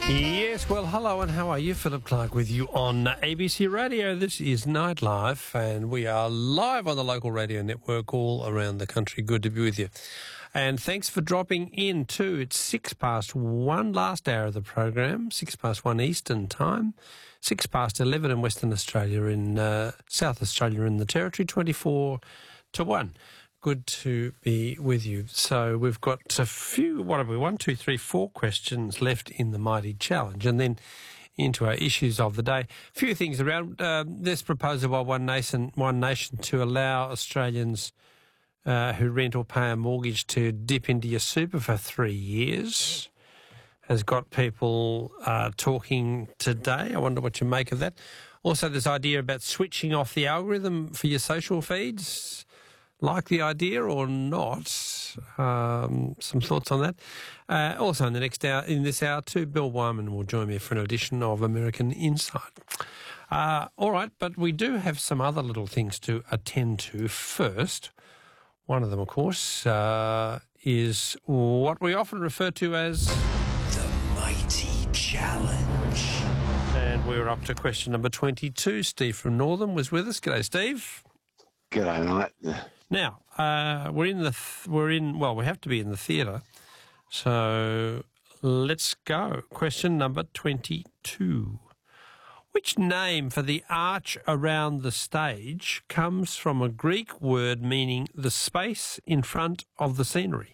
Yes, well, hello and how are you? Philip Clark with you on ABC Radio. This is Nightlife and we are live on the local radio network all around the country. Good to be with you. And thanks for dropping in too. It's 1:06, last hour of the program, 1:06 Eastern Time, 11:06 in Western Australia, in South Australia in the Territory, 24-1. Good to be with you. So we've got a few, what have we, 4 questions left in the Mighty Challenge, and then into our issues of the day. A few things around. This proposal by One Nation to allow Australians who rent or pay a mortgage to dip into your super for 3 years has got people talking today. I wonder what you make of that. Also, this idea about switching off the algorithm for your social feeds. Like the idea or not? Some thoughts on that. Also in this hour too, Bill Wyman will join me for an edition of American Insight. All right, but we do have some other little things to attend to first. One of them, of course, is what we often refer to as the Mighty Challenge. And we're up to question number 22. Steve from Northern was with us. G'day, Steve. G'day, mate. Now, we have to be in the theatre, so let's go. Question number 22. Which name for the arch around the stage comes from a Greek word meaning the space in front of the scenery?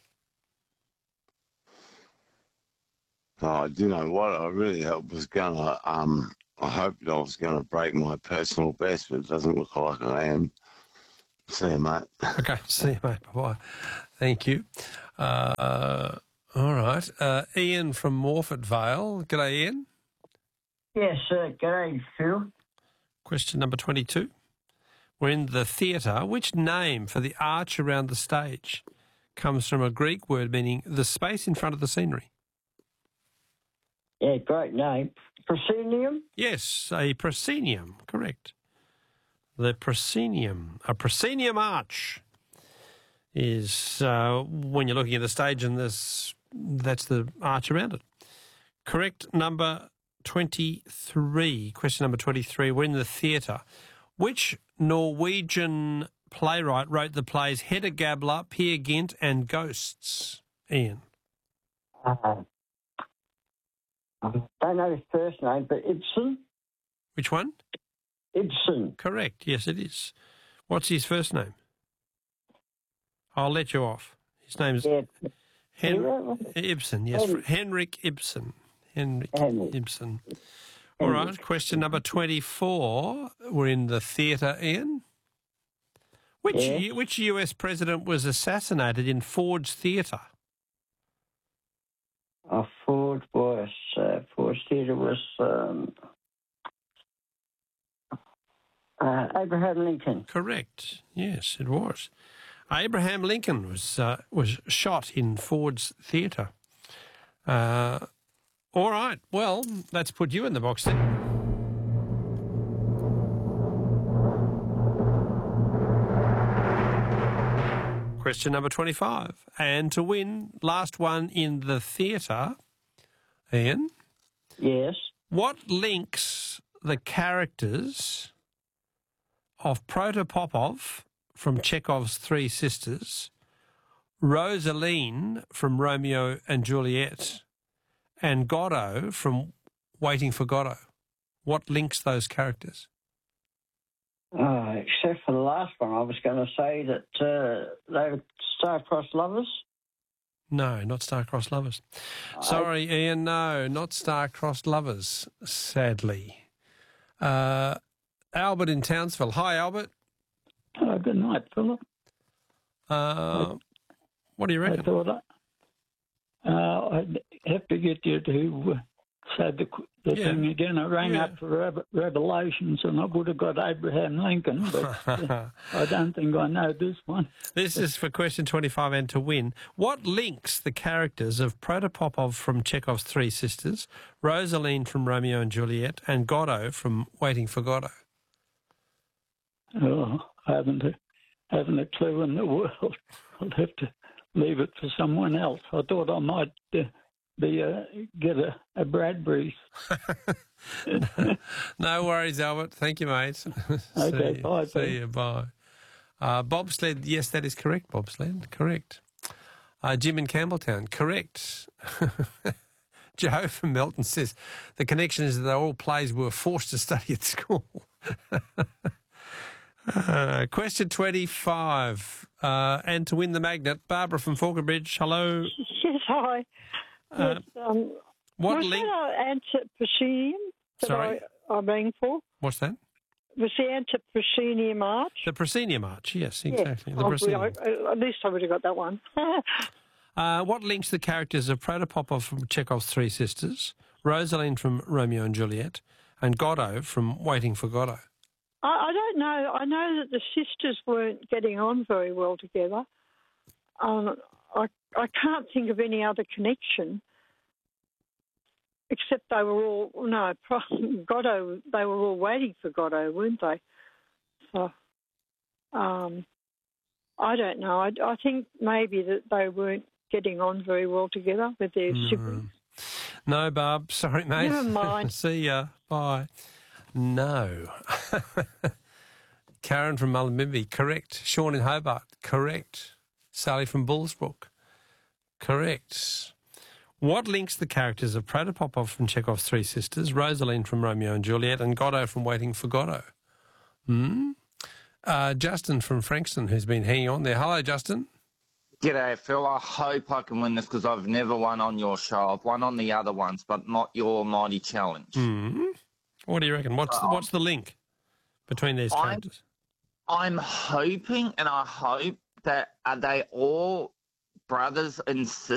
Oh, do you know what? I really was going to, I hoped I was going to break my personal best, but it doesn't look like I am. See you, mate. Okay, see you, mate. Bye-bye. Thank you. All right. Ian from Morford Vale. G'day, Ian. Yes, g'day, Phil. Question number 22. We're in the theatre. Which name for the arch around the stage comes from a Greek word meaning the space in front of the scenery? Yeah, great name. Proscenium? Yes, a proscenium. Correct. The proscenium. A proscenium arch is when you're looking at the stage and that's the arch around it. Correct number 23. Question number 23. We're in the theatre. Which Norwegian playwright wrote the plays Hedda Gabler, Peer Gynt and Ghosts? Ian. I don't know his first name, but Ibsen? Which one? Ibsen. Correct. Yes, it is. What's his first name? I'll let you off. His name's Ibsen. Yes, Henrik Ibsen. Henrik Ibsen. All right. Question number 24. We're in the theatre, Ian. Which US president was assassinated in Ford's Theatre? Ford's Theatre was Abraham Lincoln. Correct. Yes, it was. Abraham Lincoln was shot in Ford's Theatre. All right. Well, let's put you in the box then. Question number 25. And to win, last one in the theatre, Ian. Yes. What links the characters of Protopopov from Chekhov's Three Sisters, Rosaline from Romeo and Juliet, and Godot from Waiting for Godot? What links those characters? Except for the last one, I was going to say that they were star-crossed lovers. No, not star-crossed lovers. Sorry, Ian, no, not star-crossed lovers, sadly. Albert in Townsville. Hi, Albert. Good night, Philip. What do you reckon? I thought I'd have to get you to say the thing again. I rang up for Revelations and I would have got Abraham Lincoln, but I don't think I know this one. This is for question 25 and to win. What links the characters of Protopopov from Chekhov's Three Sisters, Rosaline from Romeo and Juliet, and Godot from Waiting for Godot? Oh, I haven't a clue in the world. I'll have to leave it for someone else. I thought I might get a Bradbury. No worries, Albert. Thank you, mate. Okay, bye. See you, bye. Bobsled, yes, that is correct, bobsled, correct. Jim in Campbelltown, correct. Joe from Melton says the connection is that they're all plays we were forced to study at school. Question 25. And to win the magnet, Barbara from Falconbridge, hello. Yes, hi. What was link? that antiprocenium that Sorry? I rang for? What's that? Was the antiprocenium arch? The proscenium arch, yes, exactly. Yeah. The proscenium. At least I would have got that one. What links the characters of Protopopov from Chekhov's Three Sisters, Rosaline from Romeo and Juliet, and Godot from Waiting for Godot? I don't know. I know that the sisters weren't getting on very well together. I can't think of any other connection, except they were all Godot. They were all waiting for Godot, weren't they? So, I don't know. I think maybe that they weren't getting on very well together with their siblings. No, Barb. Sorry, mate. Never mind. See ya. Bye. No. Karen from Mullumbimby, correct. Sean in Hobart, correct. Sally from Bullsbrook, correct. What links the characters of Protopopov from Chekhov's Three Sisters, Rosaline from Romeo and Juliet, and Godot from Waiting for Godot? Justin from Frankston, who's been hanging on there. Hello, Justin. G'day, Phil. I hope I can win this because I've never won on your show. I've won on the other ones, but not your mighty challenge. What do you reckon? What's the link between these characters? I'm hoping, and I hope that are they all brothers and sisters?